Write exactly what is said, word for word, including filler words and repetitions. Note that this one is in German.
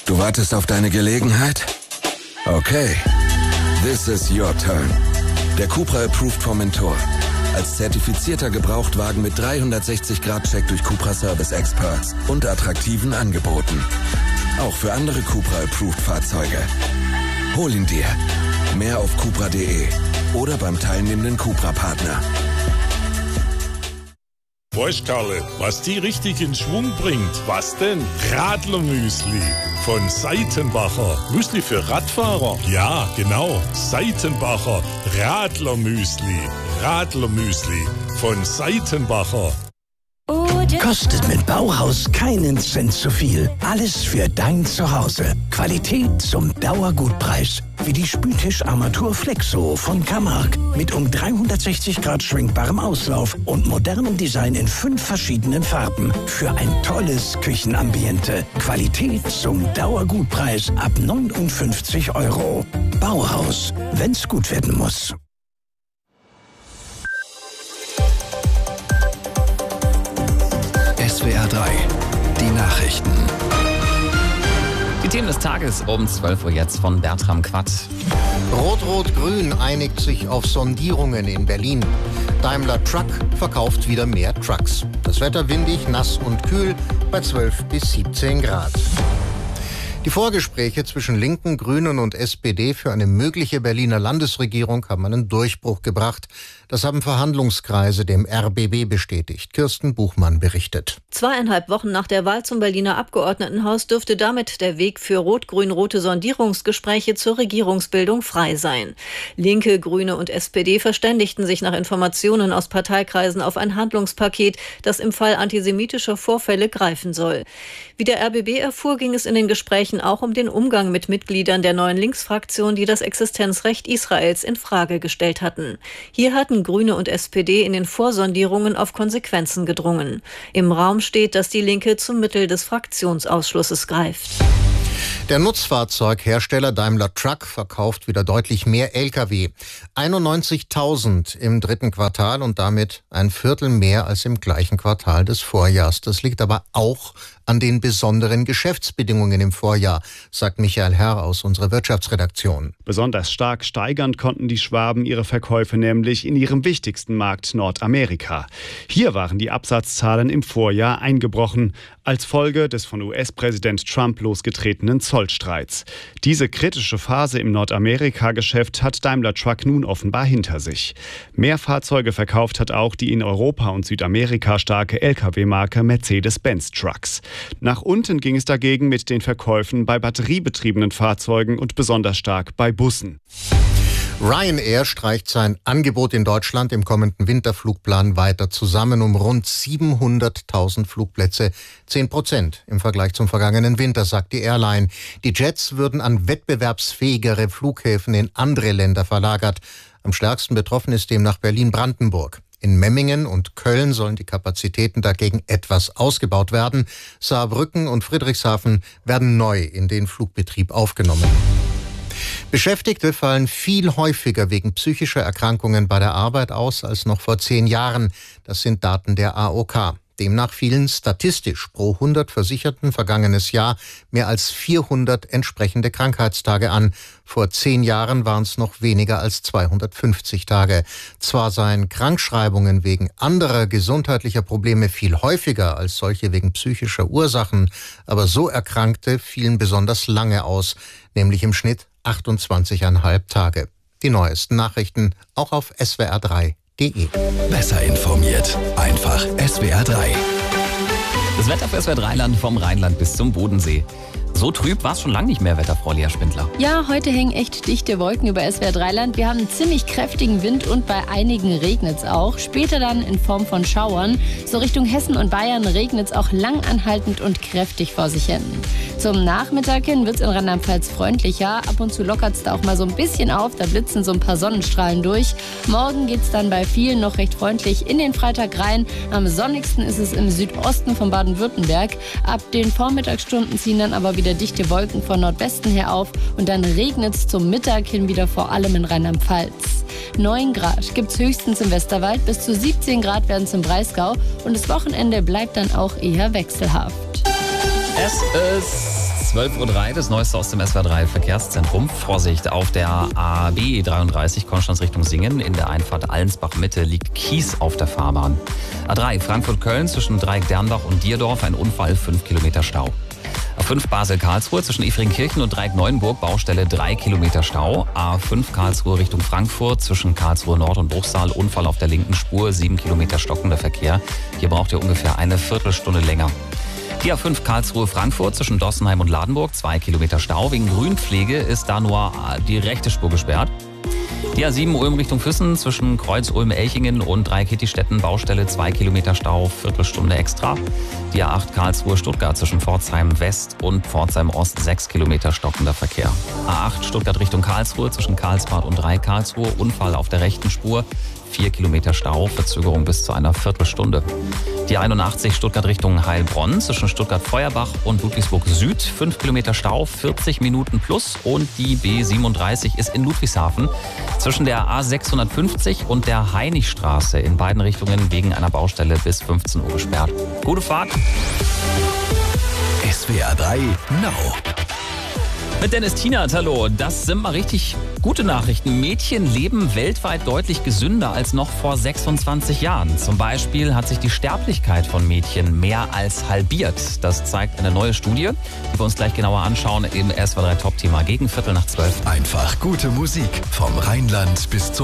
Du wartest auf deine Gelegenheit? Okay. This is your turn. Der Cupra Approved Formentor. Als zertifizierter Gebrauchtwagen mit dreihundertsechzig Grad Check durch Cupra Service Experts und attraktiven Angeboten. Auch für andere Cupra Approved Fahrzeuge. Hol ihn dir. Mehr auf cupra punkt de oder beim teilnehmenden Cupra-Partner. Weißt Karle, was die richtig in Schwung bringt? Was denn? Radlermüsli von Seitenbacher. Müsli für Radfahrer? Ja, genau. Seitenbacher Radlermüsli. Radlermüsli von Seitenbacher. Kostet mit Bauhaus keinen Cent zu viel. Alles für dein Zuhause. Qualität zum Dauergutpreis. Wie die Spültischarmatur Flexo von Camargue. Mit um dreihundertsechzig Grad schwenkbarem Auslauf und modernem Design in fünf verschiedenen Farben. Für ein tolles Küchenambiente. Qualität zum Dauergutpreis ab neunundfünfzig Euro. Bauhaus, wenn's gut werden muss. S W R drei, die Nachrichten. Die Themen des Tages um zwölf Uhr jetzt von Bertram Quatt. Rot-Rot-Grün einigt sich auf Sondierungen in Berlin. Daimler Truck verkauft wieder mehr Trucks. Das Wetter windig, nass und kühl bei zwölf bis siebzehn Grad. Die Vorgespräche zwischen Linken, Grünen und S P D für eine mögliche Berliner Landesregierung haben einen Durchbruch gebracht. Das haben Verhandlungskreise dem R B B bestätigt. Kirsten Buchmann berichtet. Zweieinhalb Wochen nach der Wahl zum Berliner Abgeordnetenhaus dürfte damit der Weg für rot-grün-rote Sondierungsgespräche zur Regierungsbildung frei sein. Linke, Grüne und S P D verständigten sich nach Informationen aus Parteikreisen auf ein Handlungspaket, das im Fall antisemitischer Vorfälle greifen soll. Wie der R B B erfuhr, ging es in den Gesprächen auch um den Umgang mit Mitgliedern der neuen Linksfraktion, die das Existenzrecht Israels in Frage gestellt hatten. Hier hatten Grüne und S P D in den Vorsondierungen auf Konsequenzen gedrungen. Im Raum steht, dass die Linke zum Mittel des Fraktionsausschlusses greift. Der Nutzfahrzeughersteller Daimler Truck verkauft wieder deutlich mehr L K W. einundneunzigtausend im dritten Quartal und damit ein Viertel mehr als im gleichen Quartal des Vorjahrs. Das liegt aber auch an den besonderen Geschäftsbedingungen im Vorjahr, sagt Michael Herr aus unserer Wirtschaftsredaktion. Besonders stark steigern konnten die Schwaben ihre Verkäufe nämlich in ihrem wichtigsten Markt Nordamerika. Hier waren die Absatzzahlen im Vorjahr eingebrochen, als Folge des von U S-Präsident Trump losgetretenen Zollstreits. Diese kritische Phase im Nordamerika-Geschäft hat Daimler Truck nun offenbar hinter sich. Mehr Fahrzeuge verkauft hat auch die in Europa und Südamerika starke L K W-Marke Mercedes-Benz Trucks. Nach unten ging es dagegen mit den Verkäufen bei batteriebetriebenen Fahrzeugen und besonders stark bei Bussen. Ryanair streicht sein Angebot in Deutschland im kommenden Winterflugplan weiter zusammen um rund siebenhunderttausend Flugplätze, zehn Prozent im Vergleich zum vergangenen Winter, sagt die Airline. Die Jets würden an wettbewerbsfähigere Flughäfen in andere Länder verlagert. Am stärksten betroffen ist demnach Berlin-Brandenburg. In Memmingen und Köln sollen die Kapazitäten dagegen etwas ausgebaut werden. Saarbrücken und Friedrichshafen werden neu in den Flugbetrieb aufgenommen. Beschäftigte fallen viel häufiger wegen psychischer Erkrankungen bei der Arbeit aus als noch vor zehn Jahren. Das sind Daten der A O K. Demnach fielen statistisch pro hundert Versicherten vergangenes Jahr mehr als vierhundert entsprechende Krankheitstage an. Vor zehn Jahren waren es noch weniger als zweihundertfünfzig Tage. Zwar seien Krankschreibungen wegen anderer gesundheitlicher Probleme viel häufiger als solche wegen psychischer Ursachen, aber so Erkrankte fielen besonders lange aus, nämlich im Schnitt achtundzwanzig Komma fünf Tage. Die neuesten Nachrichten auch auf S W R drei punkt de. Besser informiert, einfach S W R drei. Das Wetter für S W R drei Land vom Rheinland bis zum Bodensee. So trüb war es schon lange nicht mehr, Wetterfrau Lea Spindler. Ja, heute hängen echt dichte Wolken über S W R drei Land. Wir haben einen ziemlich kräftigen Wind und bei einigen regnet es auch. Später dann in Form von Schauern. So Richtung Hessen und Bayern regnet es auch langanhaltend und kräftig vor sich hin. Zum Nachmittag hin wird es in Rheinland-Pfalz freundlicher. Ab und zu lockert es da auch mal so ein bisschen auf. Da blitzen so ein paar Sonnenstrahlen durch. Morgen geht es dann bei vielen noch recht freundlich in den Freitag rein. Am sonnigsten ist es im Südosten von Baden-Württemberg. Ab den Vormittagsstunden ziehen dann aber wieder dichte Wolken von Nordwesten her auf und dann regnet es zum Mittag hin wieder vor allem in Rheinland-Pfalz. neun Grad gibt es höchstens im Westerwald, bis zu siebzehn Grad werden es im Breisgau und das Wochenende bleibt dann auch eher wechselhaft. Es ist zwölf Uhr drei, das Neueste aus dem S W R drei Verkehrszentrum. Vorsicht auf der A B dreiunddreißig, Konstanz Richtung Singen. In der Einfahrt Allensbach-Mitte liegt Kies auf der Fahrbahn. A drei, Frankfurt-Köln zwischen Dreieck-Dernbach und Dierdorf, ein Unfall, fünf Kilometer Stau. A fünf Basel-Karlsruhe zwischen Efringkirchen und Dreieck-Neuenburg, Baustelle drei Kilometer Stau. A fünf Karlsruhe Richtung Frankfurt zwischen Karlsruhe Nord und Bruchsal, Unfall auf der linken Spur, sieben Kilometer stockender Verkehr. Hier braucht ihr ungefähr eine Viertelstunde länger. Die A fünf Karlsruhe-Frankfurt zwischen Dossenheim und Ladenburg, zwei Kilometer Stau. Wegen Grünpflege ist da nur die rechte Spur gesperrt. Die A sieben Ulm Richtung Füssen zwischen Kreuz-Ulm-Elchingen und Dreieck-Hittistetten, Baustelle zwei Kilometer Stau, Viertelstunde extra. Die A acht Karlsruhe-Stuttgart zwischen Pforzheim West und Pforzheim Ost, sechs Kilometer stockender Verkehr. A acht Stuttgart Richtung Karlsruhe zwischen Karlsbad und Dreieck Karlsruhe, Unfall auf der rechten Spur, vier Kilometer Stau, Verzögerung bis zu einer Viertelstunde. Die einundachtzig Stuttgart Richtung Heilbronn zwischen Stuttgart-Feuerbach und Ludwigsburg Süd, fünf Kilometer Stau, vierzig Minuten plus. Und die B siebenunddreißig ist in Ludwigshafen zwischen der A sechshundertfünfzig und der Hainichstraße in beiden Richtungen wegen einer Baustelle bis fünfzehn Uhr gesperrt. Gute Fahrt. S W R drei Now. Mit Dennis Tienert, hallo. Das sind mal richtig gute Nachrichten. Mädchen leben weltweit deutlich gesünder als noch vor sechsundzwanzig Jahren. Zum Beispiel hat sich die Sterblichkeit von Mädchen mehr als halbiert. Das zeigt eine neue Studie, die wir uns gleich genauer anschauen im S W R drei Top-Thema gegen Viertel nach zwölf. Einfach gute Musik vom Rheinland bis zum